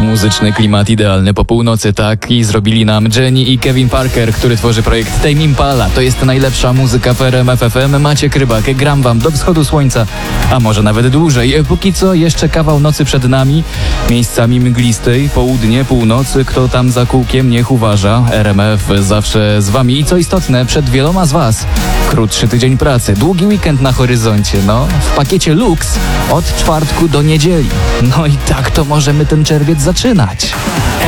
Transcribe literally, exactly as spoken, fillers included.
Muzyczny klimat idealny po północy, tak i zrobili nam Jenny i Kevin Parker, który tworzy projekt Tame Impala. To jest najlepsza muzyka w R M F F M. Maciek Rybak, gram wam do wschodu słońca, a może nawet dłużej. Póki co jeszcze kawał nocy przed nami, miejscami mglistej, południe, północy. Kto tam za kółkiem, niech uważa. R M F zawsze z wami i co istotne, przed wieloma z was krótszy tydzień pracy, długi weekend na horyzoncie, no, w pakiecie Lux od czwartku do niedzieli. No i tak to możemy ten czerwiec zaczynać.